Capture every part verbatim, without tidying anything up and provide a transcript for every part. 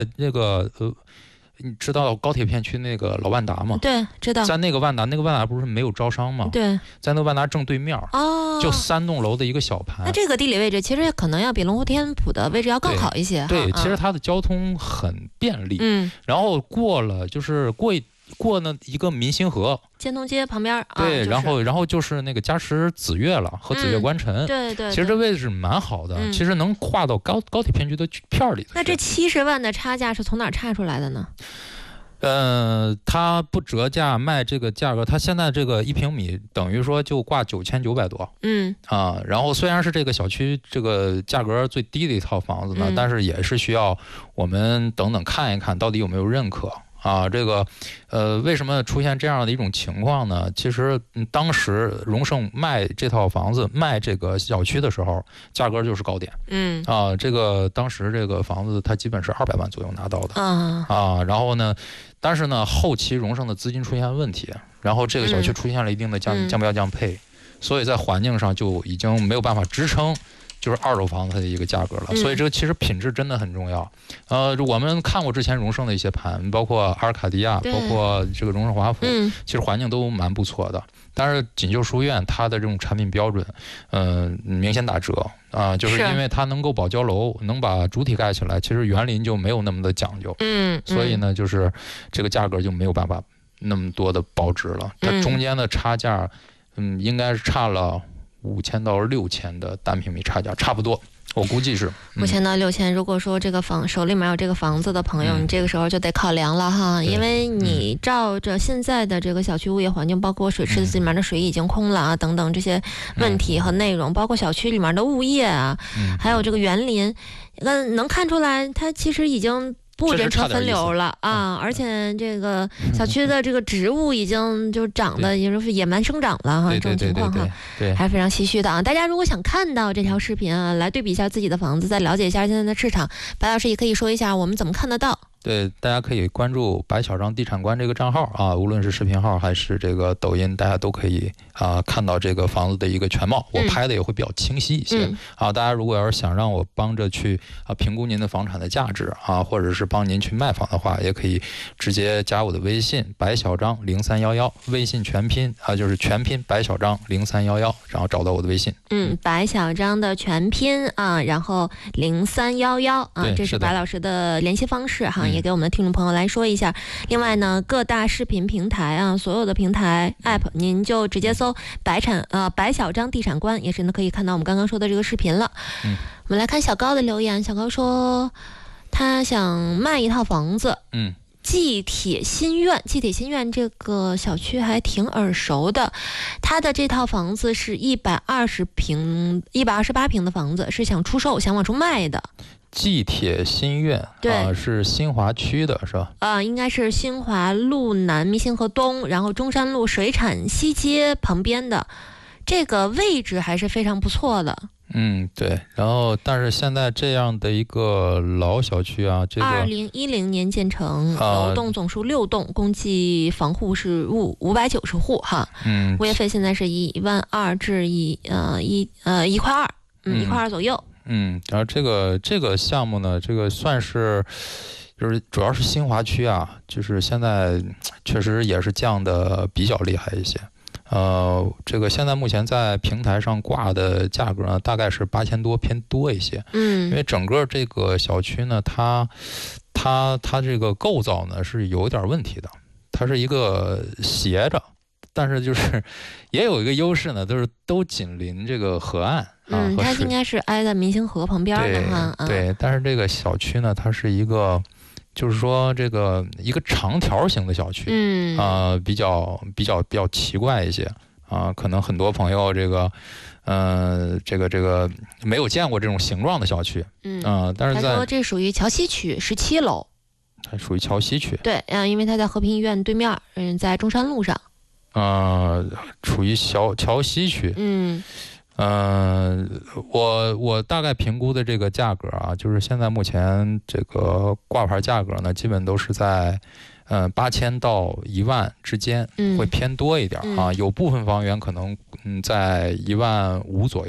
那个呃。你知道高铁片区那个老万达吗？ 对，知道。 在那个万达，那个万达不是没有招商吗？ 对， 在那个万达正对面，哦，就三栋楼的一个小盘。 那这个地理位置其实可能要比龙湖天府的位置要更好一些。 对， 对其实它的交通很便利。 嗯， 然后过了就是过一过那一个民心河。 建通街旁边， 对， 啊就是、 然后然后就是那个嘉实紫悦了和紫悦官城、 嗯，对 对, 对。 其实这位置蛮好的， 嗯、 其实能划到高高铁片区的片里。 那这七十万的差价是从哪儿差出来的呢？ 呃，它不折价卖这个价格，它现在这个一平米等于说就挂九千九百多， 嗯啊，然后虽然是这个小区这个价格最低的一套房子呢， 嗯、 但是也是需要我们等等看一看到底有没有认可。啊，这个，呃，为什么出现这样的一种情况呢？其实、嗯、当时荣盛卖这套房子、卖这个小区的时候，价格就是高点。 嗯， 啊，这个当时这个房子它基本是二百万左右拿到的。 啊啊，然后呢，但是呢，后期荣盛的资金出现问题，然后这个小区出现了一定的降、嗯、降标降配，所以在环境上就已经没有办法支撑。就是二手房子的一个价格了，所以这个其实品质真的很重要。呃，我们看过之前荣盛的一些盘，包括阿尔卡迪亚，包括这个荣盛华府、嗯，其实环境都蛮不错的。但是锦绣书院它的这种产品标准，嗯、呃，明显打折啊、呃，就是因为它能够保交楼，能把主体盖起来，其实园林就没有那么的讲究， 嗯， 所以呢，就是这个价格就没有办法那么多的保值了。它中间的差价，嗯，应该是差了。五千到六千的单平米差价差不多，我估计是五千到六千。如果说这个房手里面有这个房子的朋友，嗯、你这个时候就得考量了哈，因为你照着现在的这个小区物业环境，包括水池子里面的水已经空了啊，嗯、等等这些问题和内容，包括小区里面的物业啊，嗯、还有这个园林，嗯，能看出来它其实已经。不人车分流了啊，而且这个小区的这个植物已经就长得也是野蛮生长了哈，这种情况哈， 对， 还是非常唏嘘的啊。大家如果想看到这条视频啊，来对比一下自己的房子，再了解一下现在的市场，白老师也可以说一下我们怎么看得到。 对，大家可以关注白小张地产观这个账号啊，无论是视频号还是这个抖音，大家都可以啊看到这个房子的一个全貌。我拍的也会比较清晰一些、嗯、啊。大家如果要是想让我帮着去啊评估您的房产的价值啊，或者是帮您去卖房的话，也可以直接加我的微信白小张零三幺幺，微信全拼啊就是全拼白小张零三幺幺，然后找到我的微信。 嗯，白小张的全拼啊，然后零三幺幺啊，这是白老师的联系方式哈。也给我们的听众朋友来说一下、嗯、另外呢，各大视频平台啊，所有的平台 app 您就直接搜白产呃白小张地产观，也是呢可以看到我们刚刚说的这个视频了。 嗯， 我们来看小高的留言。小高说他想卖一套房子， 嗯， 蓟铁新苑，蓟铁新苑这个小区还挺耳熟的。他的这套房子是一百二十平一百二十八平的房子，是想出售想往出卖的。 蓟铁新苑， 对、 啊，是新华区的是吧？ 啊、呃，应该是新华路南、民心河东，然后中山路水产西街旁边的，这个位置还是非常不错的。 嗯，对。然后，但是现在这样的一个老小区啊，这个二零一零年建成，楼栋总数六栋，共计房户是五五百九十户哈。 嗯， 物业费现在是一万二至一呃一呃一块二，嗯，一块二左右。 嗯，然后这个这个项目呢，这个算是，就是主要是新华区啊，就是现在确实也是降的比较厉害一些。呃，这个现在目前在平台上挂的价格呢，大概是八千多，偏多一些。 嗯， 因为整个这个小区呢，它它它这个构造呢是有点问题的，它是一个斜着。但是就是也有一个优势呢，就是都紧邻这个河岸啊。 嗯，它应该是挨在民兴河旁边的哈。 对，对、嗯，但是这个小区呢，它是一个，就是说这个一个长条形的小区， 嗯啊、呃，比较比较比较奇怪一些啊、呃，可能很多朋友这个，嗯、呃，这个这个没有见过这种形状的小区， 嗯啊、呃，但是在他说这属于桥西区十七楼， 它属于桥西区。 对，嗯，因为它在和平医院对面，嗯，在中山路上。 呃，处于小桥西区。 嗯， 呃，我我大概评估的这个价格啊，就是现在目前这个挂牌价格呢，基本都是在呃八千到一万之间，会偏多一点、 嗯、 啊。有部分房源可能嗯在一万五左右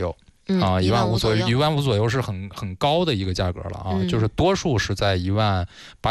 啊， 一万五左右， 一万五左右是很很高的一个价格了啊， 嗯、 就是多数是在一万八